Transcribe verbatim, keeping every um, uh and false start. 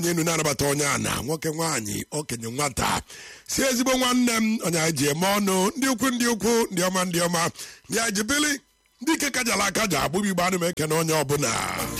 enu na-anabata onye a na nwoke nwaanyị okenye nwata si ezigbo nwanne m onye anyị ji eme ọnụ ndị ukwu ndị ukwu ndị ọma ndị ọma ndị ajibili ndị ike kajala akaja agbụgba igbo anụ m ekene onye ọbụla